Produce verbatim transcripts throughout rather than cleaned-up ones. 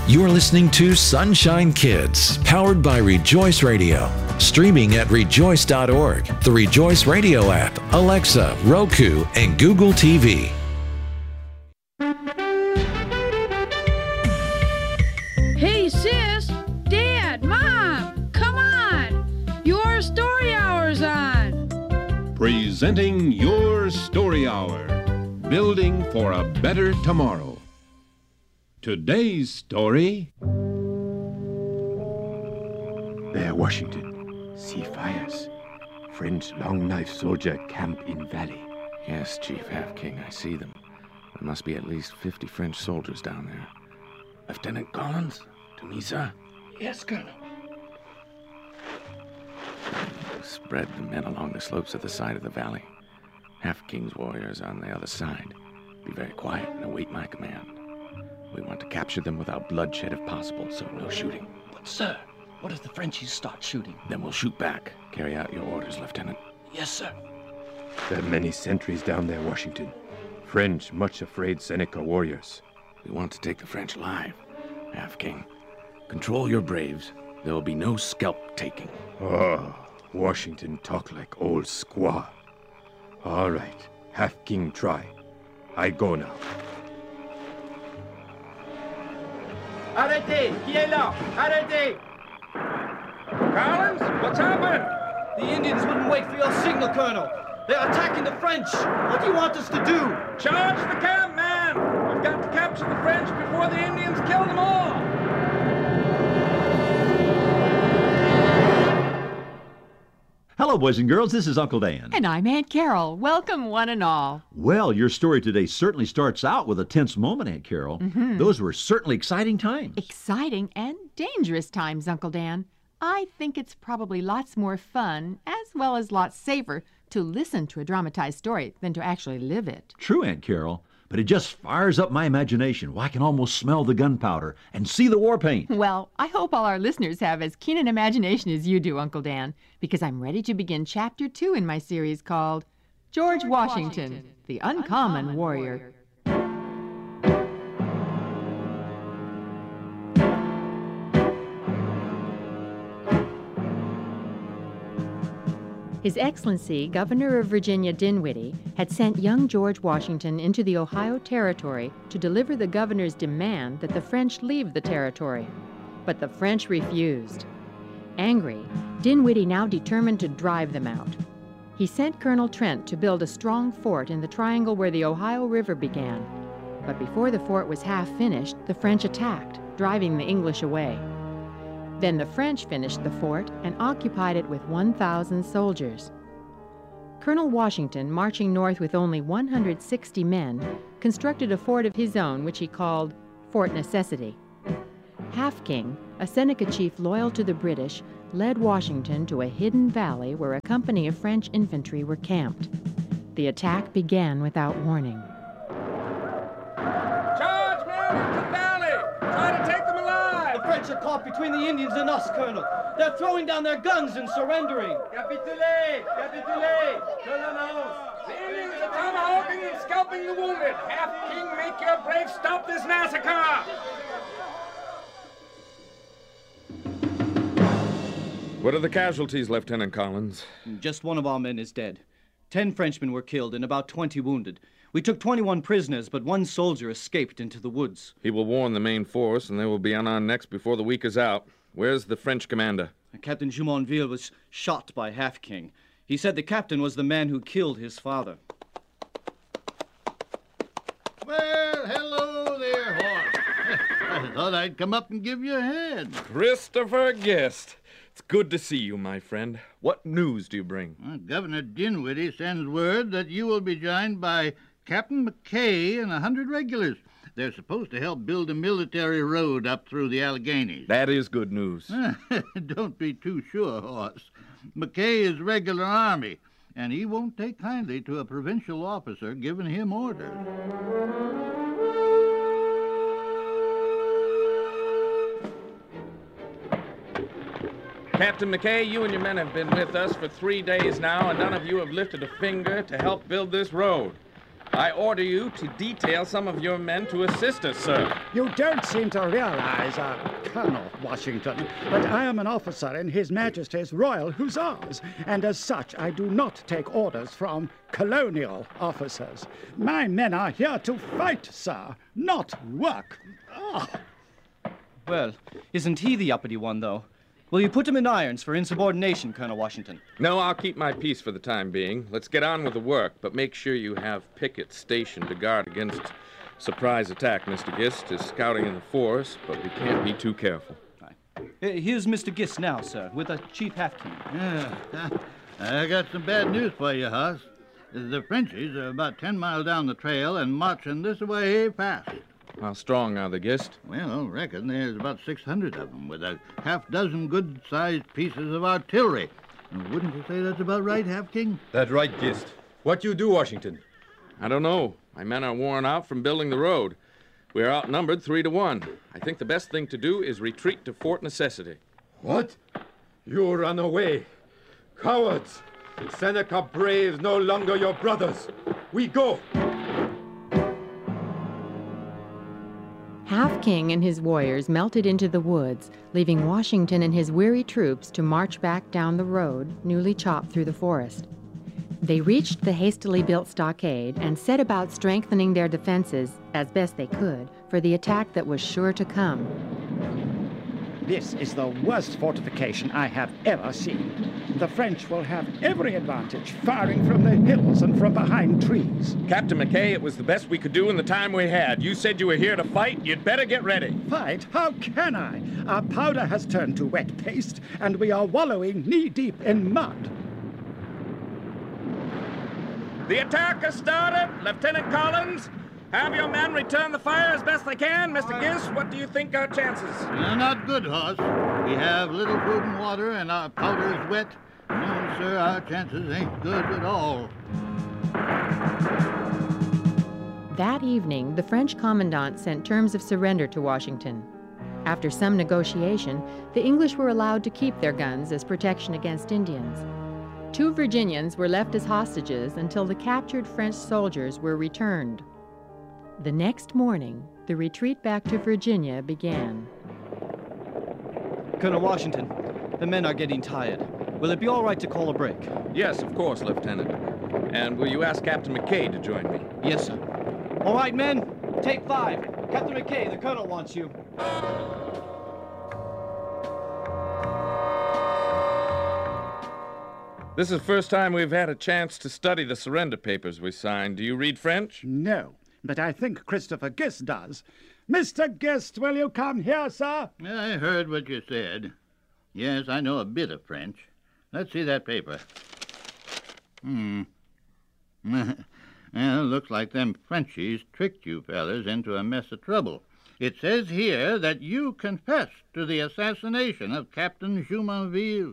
You're listening to Sunshine Kids, powered by Rejoice Radio. Streaming at rejoice dot org, the Rejoice Radio app, Alexa, Roku, and Google T V. Hey, sis, Dad, Mom, come on. Your story hour's on. Presenting Your Story Hour, building for a better tomorrow. Today's story. There, Washington. See fires. French long knife soldier camp in valley. Yes, Chief Half King, I see them. There must be at least fifty French soldiers down there. Lieutenant Collins, to me, sir. Yes, Colonel. Spread the men along the slopes of the side of the valley. Half King's warriors on the other side. Be very quiet and await my command. We want to capture them without bloodshed if possible, so no shooting. But, sir, what if the Frenchies start shooting? Then we'll shoot back. Carry out your orders, Lieutenant. Yes, sir. There are many sentries down there, Washington. French, much afraid Seneca warriors. We want to take the French alive. Half King, control your braves. There will be no scalp taking. Oh, Washington talk like old squaw. All right, Half King try. I go now. Arrêtez! Qui est là? Arrêtez! Collins, what's happened? The Indians wouldn't wait for your signal, Colonel. They're attacking the French. What do you want us to do? Charge the camp, man! We've got to capture the French before the Indians kill them all! Hello, boys and girls. This is Uncle Dan. And I'm Aunt Carol. Welcome, one and all. Well, your story today certainly starts out with a tense moment, Aunt Carol. Mm-hmm. Those were certainly exciting times. Exciting and dangerous times, Uncle Dan. I think it's probably lots more fun, as well as lots safer, to listen to a dramatized story than to actually live it. True, Aunt Carol. But it just fires up my imagination. Well, I can almost smell the gunpowder and see the war paint. Well, I hope all our listeners have as keen an imagination as you do, Uncle Dan, because I'm ready to begin Chapter two in my series called George, George Washington, Washington, the Uncommon, Uncommon Warrior. Warrior. His Excellency, Governor of Virginia Dinwiddie, had sent young George Washington into the Ohio Territory to deliver the governor's demand that the French leave the territory. But the French refused. Angry, Dinwiddie now determined to drive them out. He sent Colonel Trent to build a strong fort in the triangle where the Ohio River began. But before the fort was half finished, the French attacked, driving the English away. Then the French finished the fort and occupied it with one thousand soldiers. Colonel Washington, marching north with only one hundred sixty men, constructed a fort of his own which he called Fort Necessity. Half King, a Seneca chief loyal to the British, led Washington to a hidden valley where a company of French infantry were camped. The attack began without warning. Charge, men, into the valley! Try to take them alive! The French are caught between the Indians and us, Colonel. They're throwing down their guns and surrendering. Capitulez! Capitulez! Colonel, the Indians are tomahawking and scalping the wounded. Half King, make your brave stop this massacre! What are the casualties, Lieutenant Collins? Just one of our men is dead. Ten Frenchmen were killed and about twenty wounded. We took twenty-one prisoners, but one soldier escaped into the woods. He will warn the main force, and they will be on our necks before the week is out. Where's the French commander? Captain Jumonville was shot by Half King. He said the captain was the man who killed his father. Well, hello there, horse. I thought I'd come up and give you a hand. Christopher Guest. It's good to see you, my friend. What news do you bring? Well, Governor Dinwiddie sends word that you will be joined by Captain McKay and a hundred regulars. They're supposed to help build a military road up through the Alleghenies. That is good news. Don't be too sure, horse. McKay is regular army, and he won't take kindly to a provincial officer giving him orders. Captain McKay, you and your men have been with us for three days now, and none of you have lifted a finger to help build this road. I order you to detail some of your men to assist us, sir. You don't seem to realize, uh, Colonel Washington, that I am an officer in His Majesty's Royal Hussars, and as such I do not take orders from colonial officers. My men are here to fight, sir, not work. Oh. Well, isn't he the uppity one, though? Will you put him in irons for insubordination, Colonel Washington? No, I'll keep my peace for the time being. Let's get on with the work, but make sure you have pickets stationed to guard against surprise attack. Mister Gist is scouting in the forest, but we can't be too careful. Here's Mister Gist now, sir, with a Chief Half-King. Yeah, I got some bad news for you, Hoss. The Frenchies are about ten miles down the trail and marching this way fast. How strong are the Gist? Well, I reckon there's about six hundred of them with a half dozen good-sized pieces of artillery. Wouldn't you say that's about right, Half-King? That's right, Gist. What you do, Washington? I don't know. My men are worn out from building the road. We are outnumbered three to one. I think the best thing to do is retreat to Fort Necessity. What? You run away. Cowards! Seneca braves no longer your brothers. We go! Half-King and his warriors melted into the woods, leaving Washington and his weary troops to march back down the road, newly chopped through the forest. They reached the hastily built stockade and set about strengthening their defenses, as best they could, for the attack that was sure to come. This is the worst fortification I have ever seen. The French will have every advantage, firing from the hills and from behind trees. Captain McKay, it was the best we could do in the time we had. You said you were here to fight. You'd better get ready. Fight? How can I? Our powder has turned to wet paste, and we are wallowing knee-deep in mud. The attack has started. Lieutenant Collins, have your men return the fire as best they can. Mister Gist, what do you think our chances? Uh, not good, Hoss. We have little food and water, and our powder is wet. No, sir, our chances ain't good at all. That evening, the French commandant sent terms of surrender to Washington. After some negotiation, the English were allowed to keep their guns as protection against Indians. Two Virginians were left as hostages until the captured French soldiers were returned. The next morning, the retreat back to Virginia began. Colonel Washington, the men are getting tired. Will it be all right to call a break? Yes, of course, Lieutenant. And will you ask Captain McKay to join me? Yes, sir. All right, men, take five. Captain McKay, the colonel wants you. This is the first time we've had a chance to study the surrender papers we signed. Do you read French? No, but I think Christopher Gist does. Mister Gist, will you come here, sir? I heard what you said. Yes, I know a bit of French. Let's see that paper. Hmm. Well, looks like them Frenchies tricked you fellas into a mess of trouble. It says here that you confessed to the assassination of Captain Jumonville.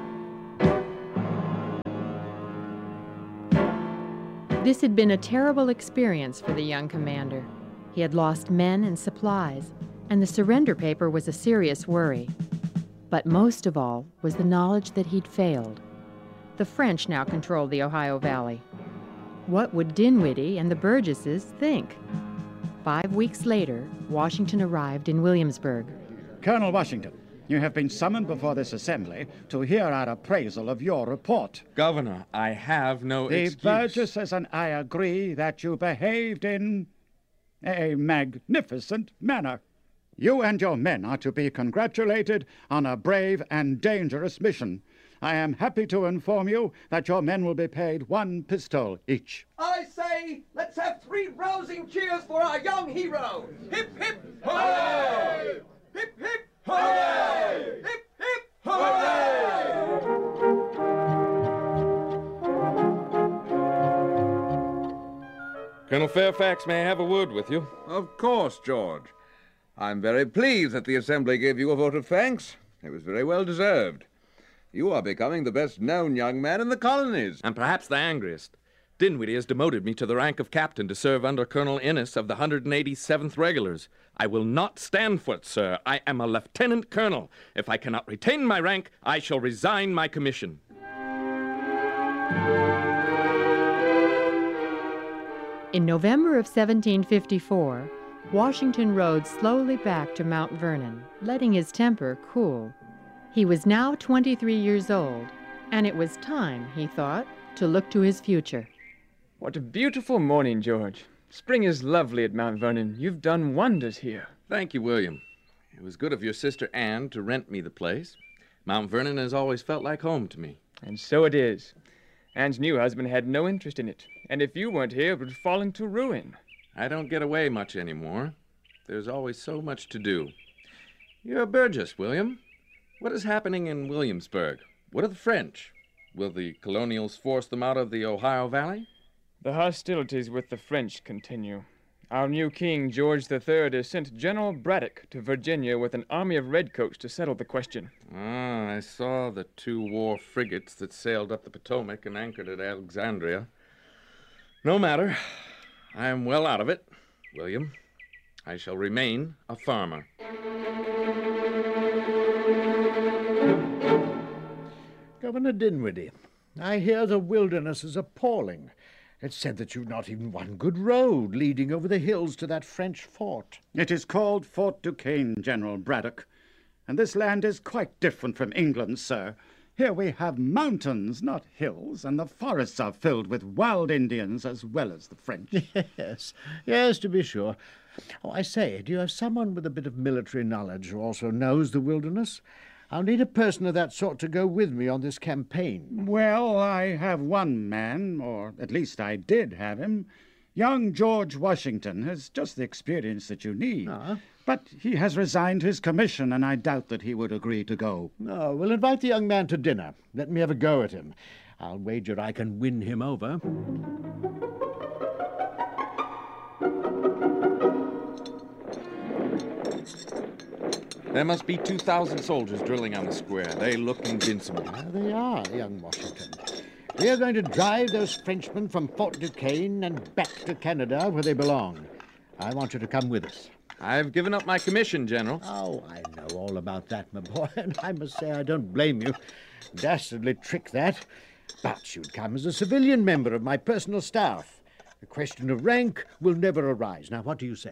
This had been a terrible experience for the young commander. He had lost men and supplies, and the surrender paper was a serious worry. But most of all was the knowledge that he'd failed. The French now controlled the Ohio Valley. What would Dinwiddie and the Burgesses think? Five weeks later, Washington arrived in Williamsburg. Colonel Washington, you have been summoned before this assembly to hear our appraisal of your report. Governor, I have no the excuse. The Burgesses and I agree that you behaved in a magnificent manner. You and your men are to be congratulated on a brave and dangerous mission. I am happy to inform you that your men will be paid one pistol each. I say, let's have three rousing cheers for our young hero. Hip, hip, hooray! Hip, hip, hooray! Hip, hip, hooray! Colonel Fairfax, may I have a word with you? Of course, George. I'm very pleased that the Assembly gave you a vote of thanks. It was very well deserved. You are becoming the best-known young man in the colonies. And perhaps the angriest. Dinwiddie has demoted me to the rank of captain to serve under Colonel Innes of the one hundred eighty-seventh Regulars. I will not stand for it, sir. I am a lieutenant colonel. If I cannot retain my rank, I shall resign my commission. In November of seventeen fifty-four, Washington rode slowly back to Mount Vernon, letting his temper cool. He was now twenty-three years old, and it was time, he thought, to look to his future. What a beautiful morning, George. Spring is lovely at Mount Vernon. You've done wonders here. Thank you, William. It was good of your sister Anne to rent me the place. Mount Vernon has always felt like home to me. And so it is. Anne's new husband had no interest in it, and if you weren't here, it would fall into ruin. I don't get away much anymore. There's always so much to do. You're a Burgess, William. What is happening in Williamsburg? What are the French? Will the colonials force them out of the Ohio Valley? The hostilities with the French continue. Our new king, George the Third, has sent General Braddock to Virginia with an army of redcoats to settle the question. Ah, I saw the two war frigates that sailed up the Potomac and anchored at Alexandria. No matter. I am well out of it, William. I shall remain a farmer. Governor Dinwiddie, I hear the wilderness is appalling. It's said that you've not even one good road leading over the hills to that French fort. It is called Fort Duquesne, General Braddock. And this land is quite different from England, sir. Here we have mountains, not hills, and the forests are filled with wild Indians as well as the French. Yes, yes, to be sure. Oh, I say, do you have someone with a bit of military knowledge who also knows the wilderness? I'll need a person of that sort to go with me on this campaign. Well, I have one man, or at least I did have him. Young George Washington has just the experience that you need. Ah. But he has resigned his commission, and I doubt that he would agree to go. No, we'll invite the young man to dinner. Let me have a go at him. I'll wager I can win him over. There must be two thousand soldiers drilling on the square. They look invincible. There they are, young Washington. We are going to drive those Frenchmen from Fort Duquesne and back to Canada where they belong. I want you to come with us. I've given up my commission, General. Oh, I know all about that, my boy, and I must say I don't blame you. Dastardly trick, that. But you'd come as a civilian member of my personal staff. The question of rank will never arise. Now, what do you say?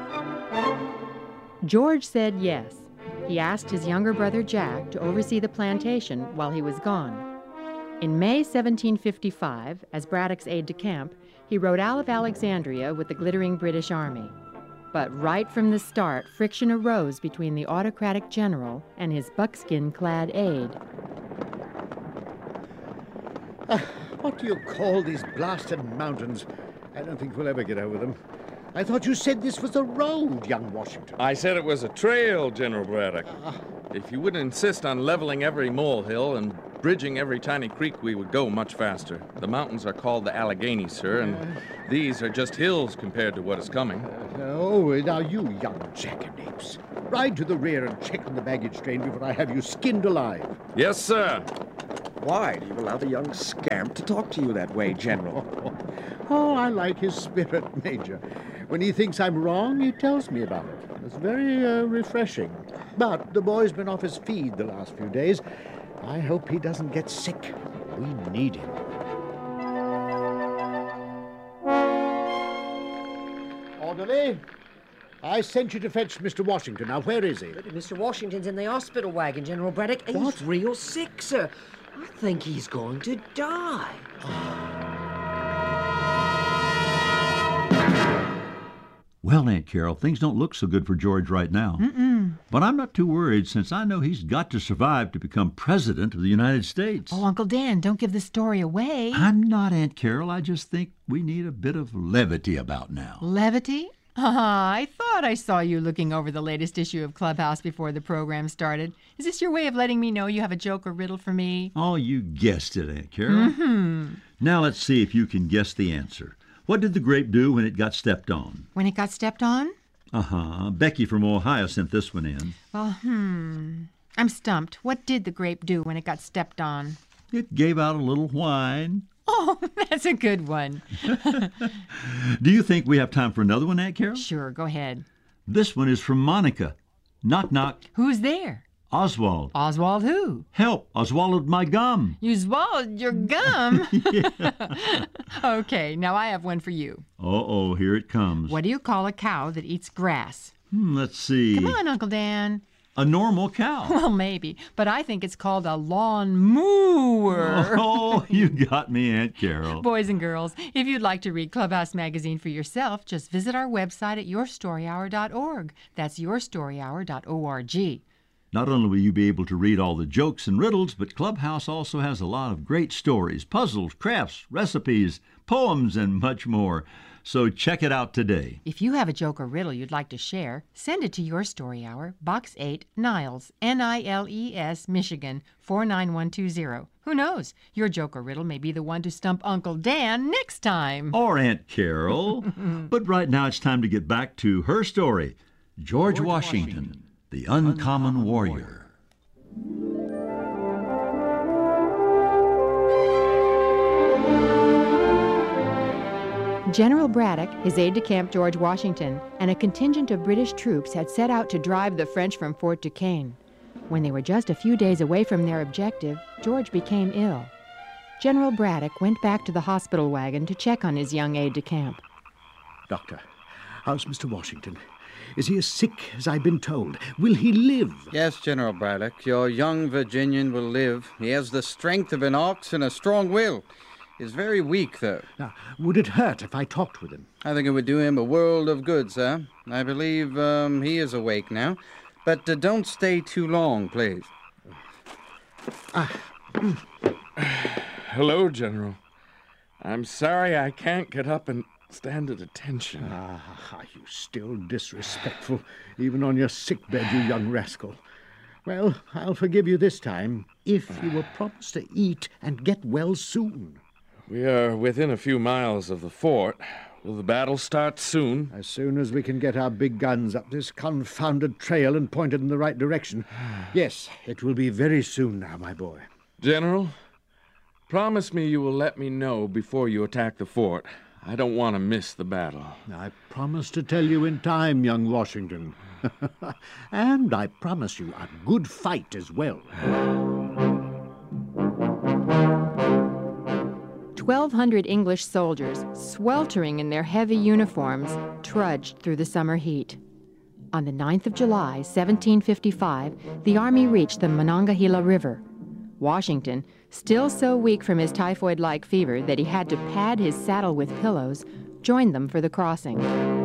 George said yes. He asked his younger brother Jack to oversee the plantation while he was gone. In May seventeen fifty-five, as Braddock's aide-de-camp, he rode out of Alexandria with the glittering British army. But right from the start, friction arose between the autocratic general and his buckskin-clad aide. Uh, what do you call these blasted mountains? I don't think we'll ever get over them. I thought you said this was a road, young Washington. I said it was a trail, General Braddock. Uh, if you wouldn't insist on leveling every molehill and bridging every tiny creek, we would go much faster. The mountains are called the Alleghenies, sir, and uh, these are just hills compared to what is coming. Uh, oh, now you young jackanapes. Ride to the rear and check on the baggage train before I have you skinned alive. Yes, sir. Why do you allow the young scamp to talk to you that way, General? Oh, I like his spirit, Major. When he thinks I'm wrong, he tells me about it. It's very uh, refreshing. But the boy's been off his feed the last few days. I hope he doesn't get sick. We need him. Orderly, I sent you to fetch Mister Washington. Now, where is he? Mister Washington's in the hospital wagon, General Braddock. He's What? real sick, sir. I think he's going to die. Well, Aunt Carol, things don't look so good for George right now. Mm-mm. But I'm not too worried since I know he's got to survive to become President of the United States. Oh, Uncle Dan, don't give the story away. I'm not, Aunt Carol. I just think we need a bit of levity about now. Levity? Ah, I thought I saw you looking over the latest issue of Clubhouse before the program started. Is this your way of letting me know you have a joke or riddle for me? Oh, you guessed it, Aunt Carol. Mm-hmm. Now let's see if you can guess the answer. What did the grape do when it got stepped on? When it got stepped on? Uh-huh. Becky from Ohio sent this one in. Well, hmm. I'm stumped. What did the grape do when it got stepped on? It gave out a little whine. Oh, that's a good one. Do you think we have time for another one, Aunt Carol? Sure, go ahead. This one is from Monica. Knock, knock. Who's there? Oswald. Oswald who? Help! I swallowed my gum. You swallowed your gum? Okay, now I have one for you. Uh-oh, here it comes. What do you call a cow that eats grass? Hmm, let's see. Come on, Uncle Dan. A normal cow. Well, maybe, but I think it's called a lawn mower. Oh, you got me, Aunt Carol. Boys and girls, if you'd like to read Clubhouse Magazine for yourself, just visit our website at your story hour dot org. That's your story hour dot org. Not only will you be able to read all the jokes and riddles, but Clubhouse also has a lot of great stories, puzzles, crafts, recipes, poems, and much more. So check it out today. If you have a joke or riddle you'd like to share, send it to Your Story Hour, Box eight, Niles, N I L E S, Michigan, four nine one two zero. Who knows? Your joke or riddle may be the one to stump Uncle Dan next time. Or Aunt Carol. But right now it's time to get back to her story, George, George Washington, Washington, the Uncommon, Uncommon Warrior. General Braddock, his aide-de-camp George Washington, and a contingent of British troops had set out to drive the French from Fort Duquesne. When they were just a few days away from their objective, George became ill. General Braddock went back to the hospital wagon to check on his young aide-de-camp. Doctor, how's Mister Washington? Is he as sick as I've been told? Will he live? Yes, General Braddock. Your young Virginian will live. He has the strength of an ox and a strong will. He's very weak, though. Now, would it hurt if I talked with him? I think it would do him a world of good, sir. I believe um, he is awake now. But uh, don't stay too long, please. Ah. Hello, General. I'm sorry I can't get up and stand at attention. Ah, are you still disrespectful, even on your sickbed, you young rascal? Well, I'll forgive you this time, if you will promise to eat and get well soon. We are within a few miles of the fort. Will the battle start soon? As soon as we can get our big guns up this confounded trail and pointed in the right direction. Yes, it will be very soon now, my boy. General, promise me you will let me know before you attack the fort. I don't want to miss the battle. I promise to tell you in time, young Washington. And I promise you a good fight as well. Twelve hundred English soldiers, sweltering in their heavy uniforms, trudged through the summer heat. On the ninth of July, seventeen fifty-five, the army reached the Monongahela River. Washington, still so weak from his typhoid-like fever that he had to pad his saddle with pillows, joined them for the crossing.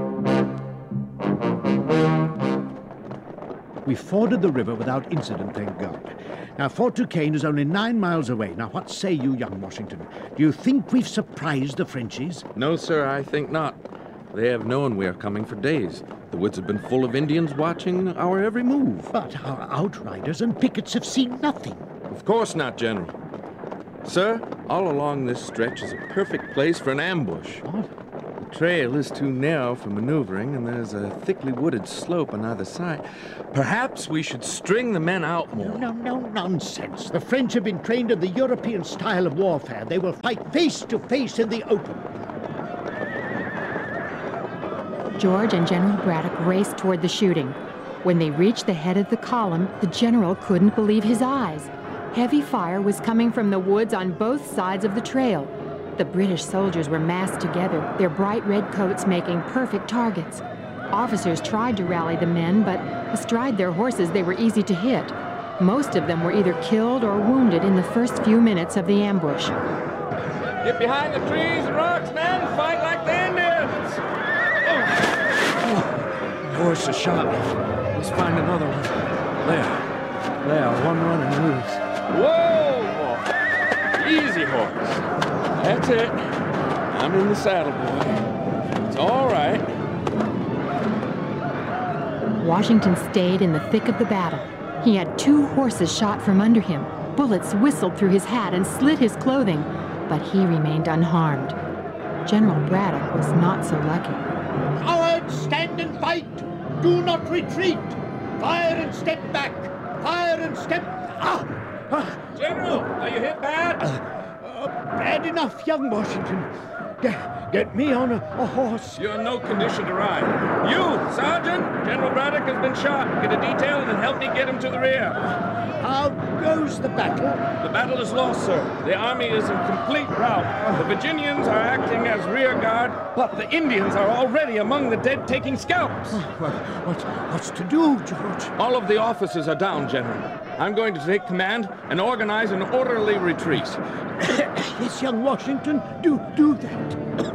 We forded the river without incident, thank God. Now, Fort Duquesne is only nine miles away. Now, what say you, young Washington? Do you think we've surprised the Frenchies? No, sir, I think not. They have known we are coming for days. The woods have been full of Indians watching our every move. But our outriders and pickets have seen nothing. Of course not, General. Sir, all along this stretch is a perfect place for an ambush. What? The trail is too narrow for maneuvering, and there's a thickly wooded slope on either side. Perhaps we should string the men out more. No, no, no nonsense. The French have been trained in the European style of warfare. They will fight face to face in the open. George and General Braddock raced toward the shooting. When they reached the head of the column, the general couldn't believe his eyes. Heavy fire was coming from the woods on both sides of the trail. The British soldiers were massed together, their bright red coats making perfect targets. Officers tried to rally the men, but astride their horses they were easy to hit. Most of them were either killed or wounded in the first few minutes of the ambush. Get behind the trees and rocks, men! Fight like the Indians! Oh. Oh, horse is shot. Let's find another one. There. There, one running loose. Whoa! Easy, horse. That's it. I'm in the saddle, boy. It's all right. Washington stayed in the thick of the battle. He had two horses shot from under him. Bullets whistled through his hat and slit his clothing, but he remained unharmed. General Braddock was not so lucky. Cowards, stand and fight! Do not retreat! Fire and step back! Fire and step... Ah! ah. General, are you hit bad? Uh, uh, bad enough, young Washington. Get, get me on a, a horse. You're in no condition to ride. You, Sergeant! General Braddock has been shot. Get a detail and then help me get him to the rear. How goes the battle? The battle is lost, sir. The army is in complete rout. The Virginians are acting as rear guard, but the Indians are already among the dead taking scalps. Well, what, what's to do, George? All of the officers are down, General. I'm going to take command and organize an orderly retreat. Yes, young Washington, do, do that.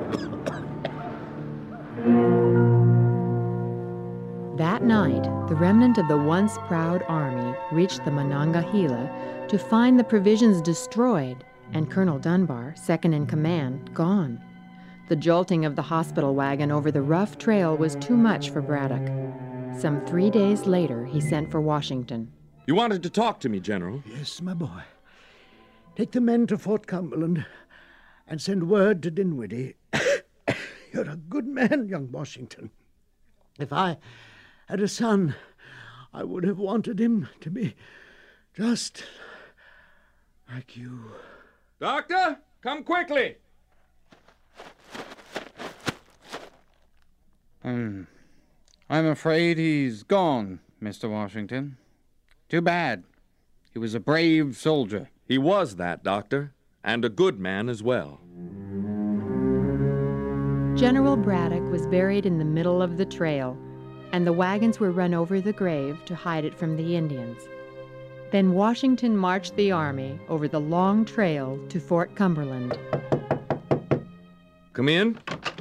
That night, the remnant of the once proud army reached the Monongahela to find the provisions destroyed and Colonel Dunbar, second in command, gone. The jolting of the hospital wagon over the rough trail was too much for Braddock. Some three days later, he sent for Washington. You wanted to talk to me, General? Yes, my boy. Take the men to Fort Cumberland and send word to Dinwiddie. You're a good man, young Washington. If I had a son, I would have wanted him to be just like you. Doctor, come quickly. Um, I'm afraid he's gone, Mister Washington. Too bad. He was a brave soldier. He was that, Doctor, and a good man as well. General Braddock was buried in the middle of the trail, and the wagons were run over the grave to hide it from the Indians. Then Washington marched the army over the long trail to Fort Cumberland. Come in.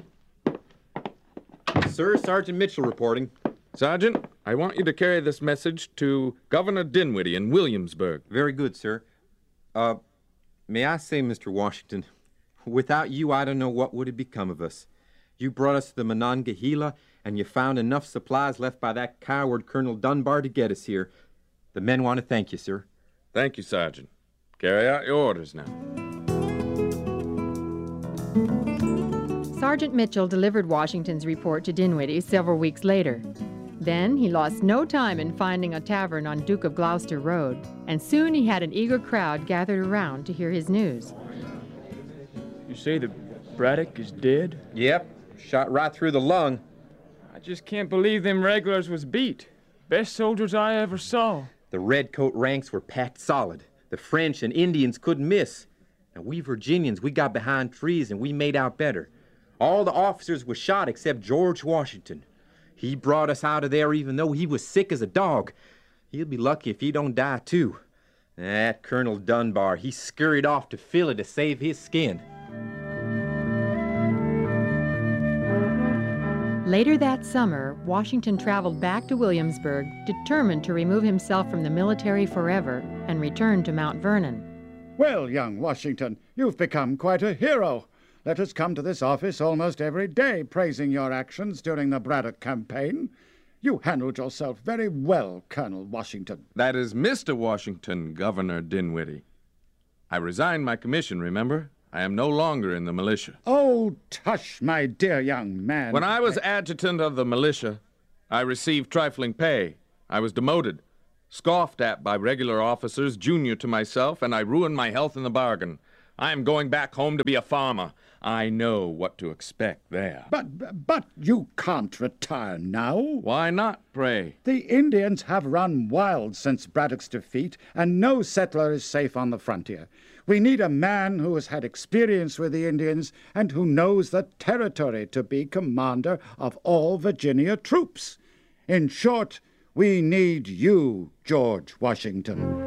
Sir, Sergeant Mitchell reporting. Sergeant, I want you to carry this message to Governor Dinwiddie in Williamsburg. Very good, sir. Uh, may I say, Mister Washington, without you, I don't know what would have become of us. You brought us to the Monongahela, and you found enough supplies left by that coward Colonel Dunbar to get us here. The men want to thank you, sir. Thank you, Sergeant. Carry out your orders now. Sergeant Mitchell delivered Washington's report to Dinwiddie several weeks later. Then he lost no time in finding a tavern on Duke of Gloucester Road, and soon he had an eager crowd gathered around to hear his news. You say that Braddock is dead? Yep, shot right through the lung. I just can't believe them regulars was beat. Best soldiers I ever saw. The redcoat ranks were packed solid. The French and Indians couldn't miss. And we Virginians, we got behind trees and we made out better. All the officers were shot except George Washington. He brought us out of there even though he was sick as a dog. He'll be lucky if he don't die, too. That Colonel Dunbar, he scurried off to Philly to save his skin. Later that summer, Washington traveled back to Williamsburg, determined to remove himself from the military forever and return to Mount Vernon. Well, young Washington, you've become quite a hero. Letters come to this office almost every day praising your actions during the Braddock campaign. You handled yourself very well, Colonel Washington. That is Mister Washington, Governor Dinwiddie. I resigned my commission, remember? I am no longer in the militia. Oh, tush, my dear young man. When I was adjutant of the militia, I received trifling pay. I was demoted, scoffed at by regular officers junior to myself, and I ruined my health in the bargain. I am going back home to be a farmer. I know what to expect there. But, but you can't retire now. Why not, pray? The Indians have run wild since Braddock's defeat, and no settler is safe on the frontier. We need a man who has had experience with the Indians and who knows the territory to be commander of all Virginia troops. In short, we need you, George Washington.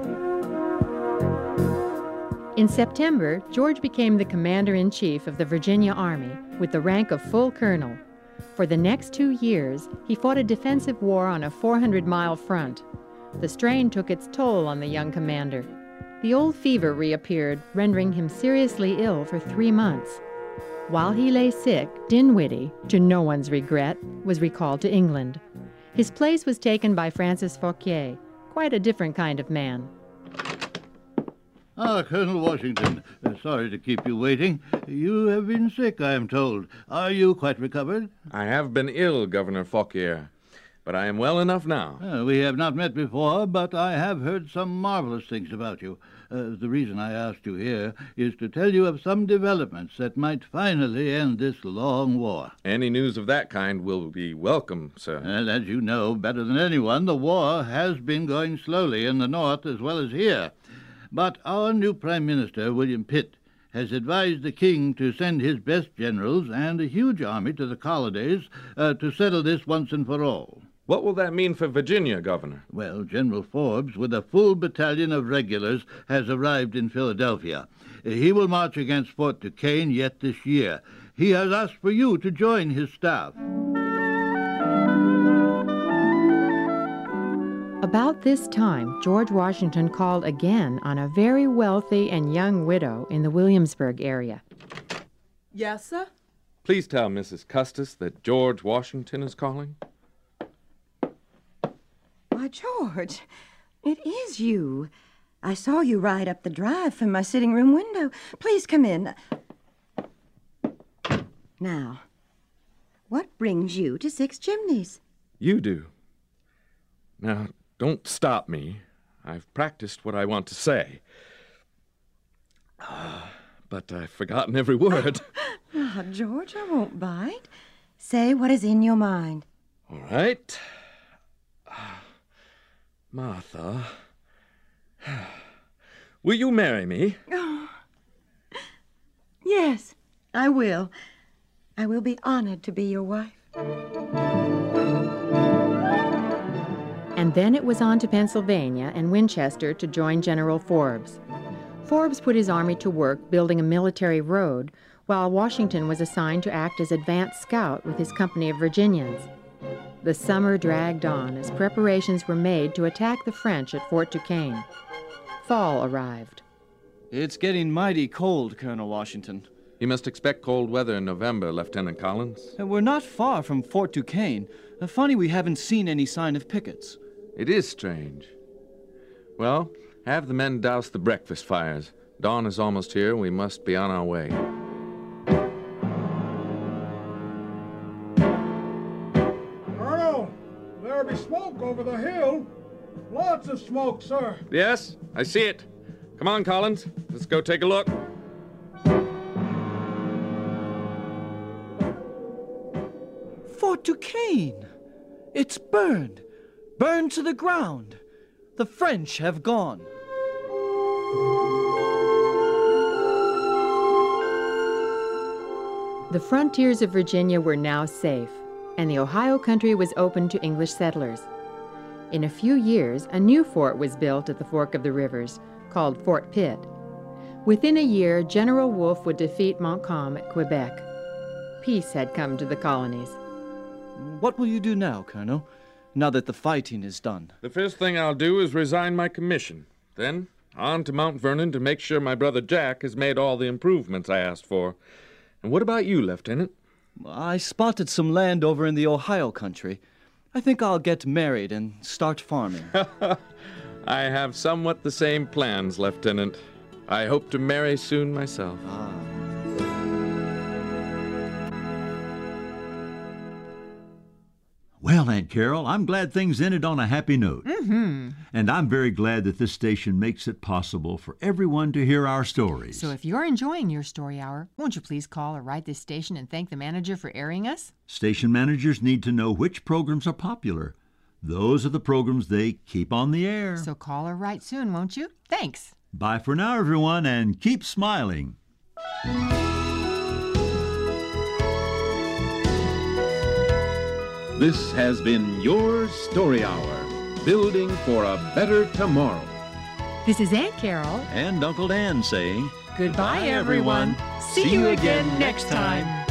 In September, George became the commander-in-chief of the Virginia Army with the rank of full colonel. For the next two years, he fought a defensive war on a four hundred mile front. The strain took its toll on the young commander. The old fever reappeared, rendering him seriously ill for three months. While he lay sick, Dinwiddie, to no one's regret, was recalled to England. His place was taken by Francis Fauquier, quite a different kind of man. Ah, Colonel Washington, uh, sorry to keep you waiting. You have been sick, I am told. Are you quite recovered? I have been ill, Governor Fauquier. but I am well enough now. Uh, we have not met before, but I have heard some marvelous things about you. Uh, the reason I asked you here is to tell you of some developments that might finally end this long war. Any news of that kind will be welcome, sir. And as you know better than anyone, the war has been going slowly in the north as well as here. But our new Prime Minister, William Pitt, has advised the king to send his best generals and a huge army to the colonies uh, to settle this once and for all. What will that mean for Virginia, Governor? Well, General Forbes, with a full battalion of regulars, has arrived in Philadelphia. He will march against Fort Duquesne yet this year. He has asked for you to join his staff. About this time, George Washington called again on a very wealthy and young widow in the Williamsburg area. Yes, sir? Please tell Missus Custis that George Washington is calling. Why, George, it is you. I saw you ride up the drive from my sitting room window. Please come in. Now, what brings you to Six Chimneys? You do. Now, don't stop me. I've practiced what I want to say. Uh, but I've forgotten every word. Now, George, I won't bite. Say what is in your mind. All right. Martha, will you marry me? Oh, yes, I will. I will be honored to be your wife. And then it was on to Pennsylvania and Winchester to join General Forbes. Forbes put his army to work building a military road, while Washington was assigned to act as advance scout with his company of Virginians. The summer dragged on as preparations were made to attack the French at Fort Duquesne. Fall arrived. It's getting mighty cold, Colonel Washington. You must expect cold weather in November, Lieutenant Collins. And we're not far from Fort Duquesne. Uh, funny we haven't seen any sign of pickets. It is strange. Well, have the men douse the breakfast fires. Dawn is almost here. We must be on our way. There be smoke over the hill. Lots of smoke, sir. Yes, I see it. Come on, Collins. Let's go take a look. Fort Duquesne! It's burned. Burned to the ground. The French have gone. The frontiers of Virginia were now safe, and the Ohio country was open to English settlers. In a few years, a new fort was built at the fork of the rivers, called Fort Pitt. Within a year, General Wolfe would defeat Montcalm at Quebec. Peace had come to the colonies. What will you do now, Colonel, now that the fighting is done? The first thing I'll do is resign my commission. Then, on to Mount Vernon to make sure my brother Jack has made all the improvements I asked for. And what about you, Lieutenant? I spotted some land over in the Ohio country. I think I'll get married and start farming. I have somewhat the same plans, Lieutenant. I hope to marry soon myself. Ah. Well, Aunt Carol, I'm glad things ended on a happy note. Mm-hmm. And I'm very glad that this station makes it possible for everyone to hear our stories. So if you're enjoying your story hour, won't you please call or write this station and thank the manager for airing us? Station managers need to know which programs are popular. Those are the programs they keep on the air. So call or write soon, won't you? Thanks. Bye for now, everyone, and keep smiling. This has been your Story Hour, building for a better tomorrow. This is Aunt Carol and Uncle Dan saying, Goodbye, everyone. See you again next time.